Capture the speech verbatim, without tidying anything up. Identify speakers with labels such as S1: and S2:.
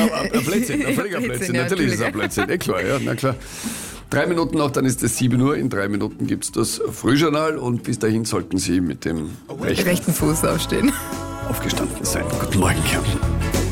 S1: Ja, ein Blödsinn, ein völliger Blödsinn.
S2: Ja,
S1: Natürlich ist es ein Blödsinn, eh klar, ja, na klar. Drei Minuten noch, dann ist es sieben Uhr. In drei Minuten gibt es das Frühjournal und bis dahin sollten Sie mit dem rechten,
S2: rechten Fuß aufstehen.
S1: aufgestanden sein. Guten Morgen, Kärnten.